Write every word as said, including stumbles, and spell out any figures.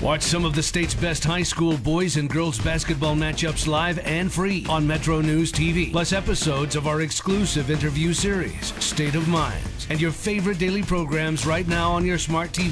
Watch some of the state's best high school boys and girls basketball matchups live and free on Metro News T V. Plus episodes of our exclusive interview series, State of Minds, and your favorite daily programs right now on your smart T V.